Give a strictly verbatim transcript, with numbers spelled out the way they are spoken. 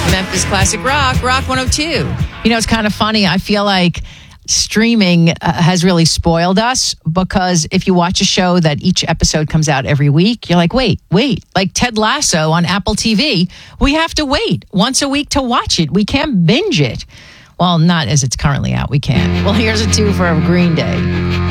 Memphis Classic Rock, Rock one oh two. You know, it's kind of funny. I feel like streaming uh, has really spoiled us because if you watch a show that each episode comes out every week, you're like, wait, wait. Like Ted Lasso on Apple T V, we have to wait once a week to watch it. We can't binge it. Well, not as it's currently out. We can't. Well, here's a two for Green Day.